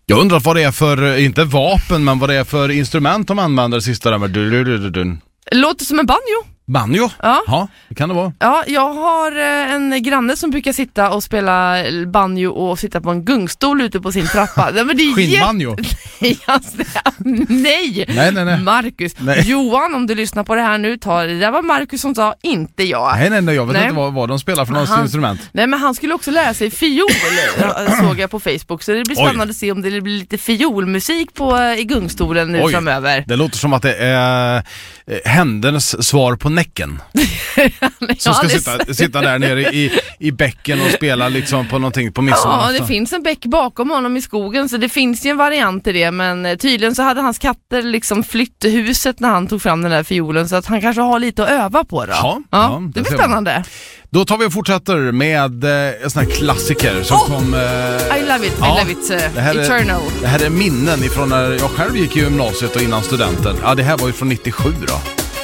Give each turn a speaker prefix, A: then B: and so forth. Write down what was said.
A: Jag undrar vad det är för, inte vapen, men vad det är för instrument de använder sista där med
B: Låter som en banjo.
A: Banjo? Ja, det kan det vara.
B: Ja, jag har en granne som brukar sitta och spela banjo och sitta på en gungstol ute på sin trappa. Men det är
A: skinnbanjo?
B: Nej. Marcus. Nej. Johan, om du lyssnar på det här nu, det var Marcus som sa, inte jag.
A: Nej, jag vet inte vad de spelar för något instrument.
B: Nej, men han skulle också lära sig fiol, såg jag på Facebook. Så det blir spännande att se om det blir lite fiolmusik i gungstolen nu framöver.
A: Det låter som att det är händernas svar på Näcken. Som ska sitta där nere i bäcken och spela liksom på någonting på midsommar.
B: Ja, det finns en bäck bakom honom i skogen, så det finns ju en variant i det, men tydligen så hade hans katter liksom flytt huset när han tog fram den där fiolen, så att han kanske har lite att öva på då. Ja, det blir spännande.
A: Då tar vi och fortsätter med en sån här klassiker som kom...
B: I love it, Eternal.
A: Det här är minnen ifrån när jag själv gick i gymnasiet och innan studenten. Ja, det här var ju från 97 då.